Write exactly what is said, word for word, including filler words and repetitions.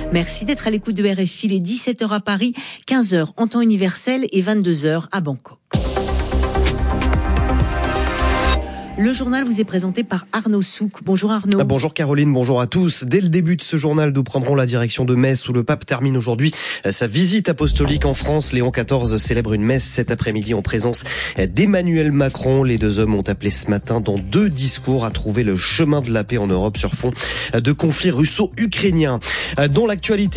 Merci d'être à l'écoute de R F I. Il est dix-sept heures à Paris, quinze heures en temps universel et vingt-deux heures à Bangkok. Le journal vous est présenté par Arnaud Souk. Bonjour Arnaud. Bonjour Caroline, bonjour à tous. Dès le début de ce journal, nous prendrons la direction de Metz où le pape termine aujourd'hui sa visite apostolique en France. Léon quatorze célèbre une messe cet après-midi en présence d'Emmanuel Macron. Les deux hommes ont appelé ce matin dans deux discours à trouver le chemin de la paix en Europe sur fond de conflits russo-ukrainiens. Dans l'actualité,